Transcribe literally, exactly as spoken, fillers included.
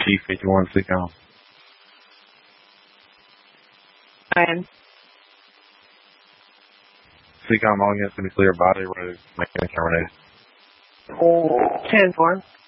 Chief fifty-one, Seacom. Ryan. Seacom, all units to be clear, body road, mechanic terminated. ten four.